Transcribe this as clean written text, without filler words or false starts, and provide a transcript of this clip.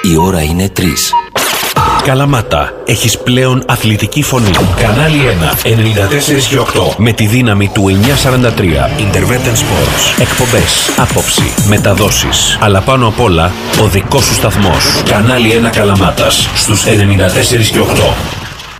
Η ώρα είναι 3. Καλαμάτα, έχεις πλέον αθλητική φωνή. Κανάλι 1, 94 και 8. Με τη δύναμη του 943. Intervention Sports. Εκπομπές, άποψη, μεταδόσεις. Αλλά πάνω απ' όλα, ο δικός σου σταθμός. Κανάλι 1 Καλαμάτας, στους 94 και 8.